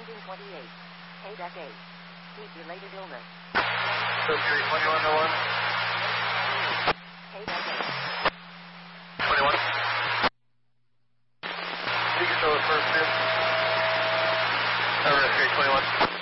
28. KDEC 8. Heat-related illness. Surgery 2101. KDEC 8. 21. You can show the first fifth. Rescue 21.